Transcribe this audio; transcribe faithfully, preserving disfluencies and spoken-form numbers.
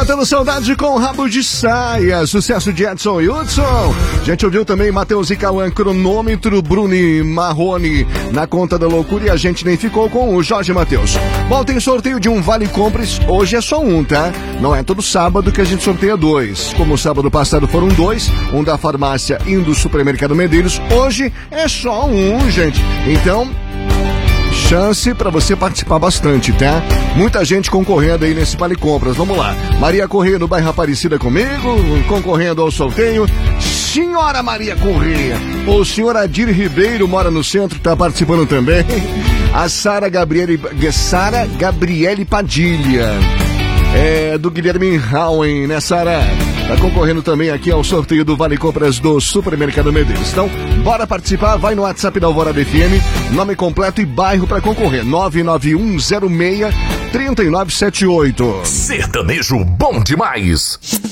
Matando saudade com Rabo de Saia, sucesso de Edson Hudson. A gente ouviu também Matheus e Cauã, Cronômetro, Bruni Marrone na conta da loucura e a gente nem ficou com o Jorge Matheus. Bom, tem sorteio de um Vale Compras, hoje é só um, tá? Não é todo sábado que a gente sorteia dois. Como o sábado passado foram dois, um da farmácia e um do supermercado Medeiros, hoje é só um, gente. Então, chance para você participar bastante, tá? Muita gente concorrendo aí nesse Vale Compras. Vamos lá. Maria Corrêa no bairro Aparecida comigo, concorrendo ao sorteio. Senhora Maria Corrêa. O senhor Adir Ribeiro mora no centro, tá participando também. A Sara Gabriele, Sara Gabriele Padilha. É, do Guilherme Howen, né, Sara? Tá concorrendo também aqui ao sorteio do Vale Compras do Supermercado Medeiros. Então, bora participar, vai no WhatsApp da Alvorada F M, nome completo e bairro para concorrer. nove nove um zero seis três nove sete oito. Sertanejo bom demais.